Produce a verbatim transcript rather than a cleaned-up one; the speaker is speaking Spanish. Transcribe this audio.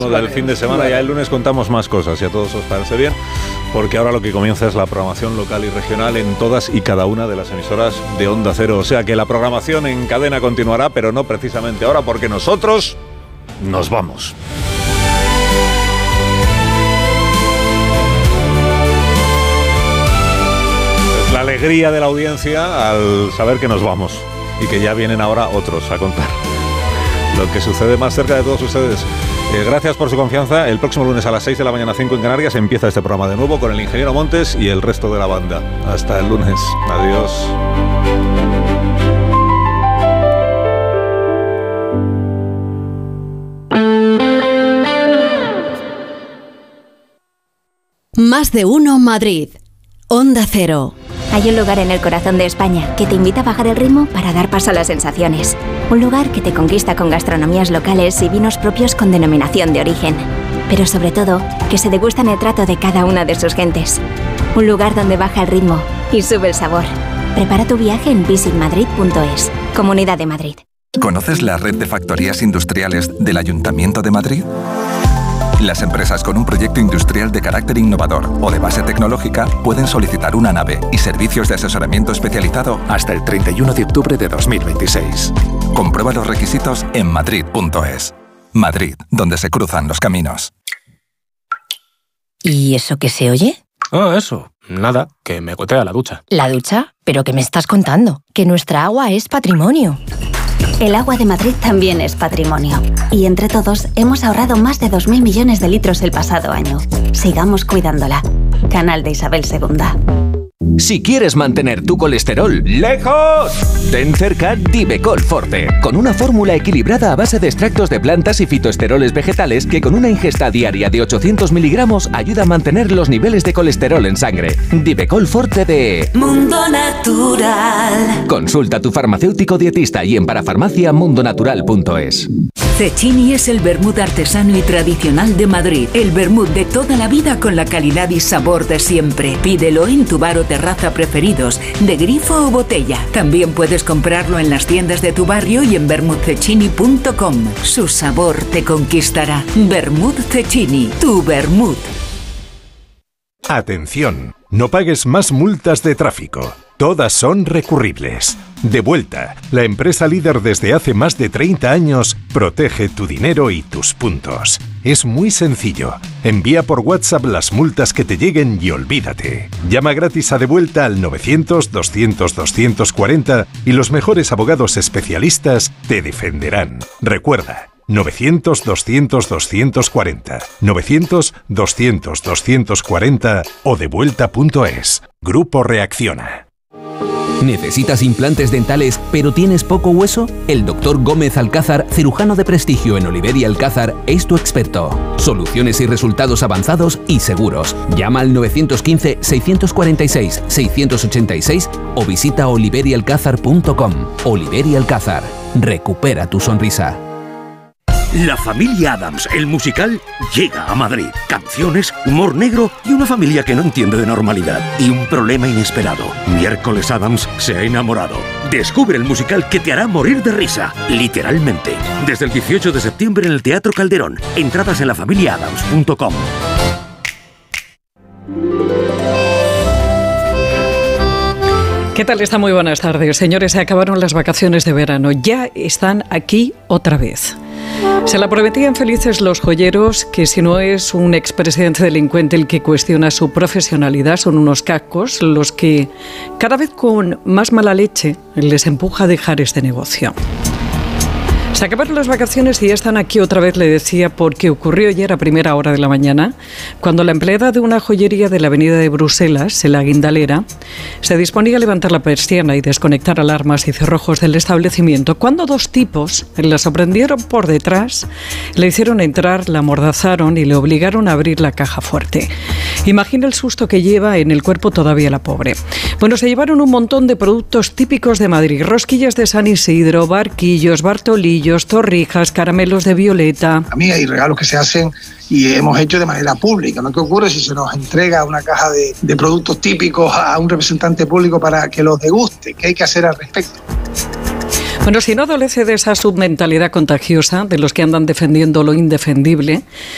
Del fin de semana, ya el lunes contamos más cosas, si a todos os parece bien, porque ahora lo que comienza es la programación local y regional en todas y cada una de las emisoras de Onda Cero. O sea que la programación en cadena continuará, pero no precisamente ahora, porque nosotros nos vamos. Es la alegría de la audiencia al saber que nos vamos y que ya vienen ahora otros a contar lo que sucede más cerca de todos ustedes. Eh, gracias por su confianza. El próximo lunes a las seis de la mañana, cinco en Canarias, empieza este programa de nuevo con el ingeniero Montes y el resto de la banda. Hasta el lunes. Adiós. Más de uno Madrid. Onda Cero. Hay un lugar en el corazón de España que te invita a bajar el ritmo para dar paso a las sensaciones. Un lugar que te conquista con gastronomías locales y vinos propios con denominación de origen. Pero sobre todo, que se degustan el trato de cada una de sus gentes. Un lugar donde baja el ritmo y sube el sabor. Prepara tu viaje en visit madrid punto es. Comunidad de Madrid. ¿Conoces la red de factorías industriales del Ayuntamiento de Madrid? Las empresas con un proyecto industrial de carácter innovador o de base tecnológica pueden solicitar una nave y servicios de asesoramiento especializado hasta el treinta y uno de octubre de dos mil veintiséis. Comprueba los requisitos en madrid punto es. Madrid, donde se cruzan los caminos. ¿Y eso qué se oye? Ah, eso. Nada, que me gotea la ducha. ¿La ducha? ¿Pero qué me estás contando? Que nuestra agua es patrimonio. El agua de Madrid también es patrimonio. Y entre todos hemos ahorrado más de dos mil millones de litros el pasado año. Sigamos cuidándola. Canal de Isabel segunda. Si quieres mantener tu colesterol lejos, ten cerca Divecol Forte, con una fórmula equilibrada a base de extractos de plantas y fitoesteroles vegetales que con una ingesta diaria de ochocientos miligramos ayuda a mantener los niveles de colesterol en sangre. Divecol Forte de Mundo Natural. Consulta a tu farmacéutico dietista y en parafarmacia mundo natural punto es. Cecchini es el vermut artesano y tradicional de Madrid. El vermut de toda la vida con la calidad y sabor de siempre. Pídelo en tu bar o terraza preferidos, de grifo o botella. También puedes comprarlo en las tiendas de tu barrio y en vermut cecchini punto com. Su sabor te conquistará. Vermut Cecchini, tu vermut. Atención, no pagues más multas de tráfico. Todas son recurribles. Devuelta, la empresa líder desde hace más de treinta años, protege tu dinero y tus puntos. Es muy sencillo. Envía por WhatsApp las multas que te lleguen y olvídate. Llama gratis a Devuelta al novecientos, doscientos, doscientos cuarenta y los mejores abogados especialistas te defenderán. Recuerda, novecientos, doscientos, doscientos cuarenta, novecientos, doscientos, doscientos cuarenta o devuelta punto es. Grupo Reacciona. ¿Necesitas implantes dentales pero tienes poco hueso? El doctor Gómez Alcázar, cirujano de prestigio en Oliver y Alcázar, es tu experto. Soluciones y resultados avanzados y seguros. Llama al nueve uno cinco, seis cuatro seis, seis ocho seis o visita oliver y alcázar punto com. Oliver y Alcázar. Recupera tu sonrisa. La familia Addams, el musical, llega a Madrid. Canciones, humor negro y una familia que no entiende de normalidad. Y un problema inesperado. Miércoles Addams se ha enamorado. Descubre el musical que te hará morir de risa. Literalmente. Desde el dieciocho de septiembre en el Teatro Calderón. Entradas en la familia addams punto com. ¿Qué tal? Está muy buenas tardes. Señores, se acabaron las vacaciones de verano. Ya están aquí otra vez. Se la prometían felices los joyeros que si no es un expresidente delincuente el que cuestiona su profesionalidad, son unos cacos los que cada vez con más mala leche les empuja a dejar este negocio. Se acabaron las vacaciones y ya están aquí otra vez, le decía, porque ocurrió ayer a primera hora de la mañana, cuando la empleada de una joyería de la avenida de Bruselas, en la Guindalera, se disponía a levantar la persiana y desconectar alarmas y cerrojos del establecimiento, cuando dos tipos la sorprendieron por detrás, le hicieron entrar, la amordazaron y le obligaron a abrir la caja fuerte. Imagina el susto que lleva en el cuerpo todavía la pobre. Bueno, se llevaron un montón de productos típicos de Madrid, rosquillas de San Isidro, barquillos, bartolillos, torrijas, caramelos de violeta. A mí hay regalos que se hacen y hemos hecho de manera pública, ¿no? ¿Qué ocurre si se nos entrega una caja de, de productos típicos a un representante público para que los deguste? ¿Qué hay que hacer al respecto? Bueno, si no adolece de esa submentalidad contagiosa de los que andan defendiendo lo indefendible,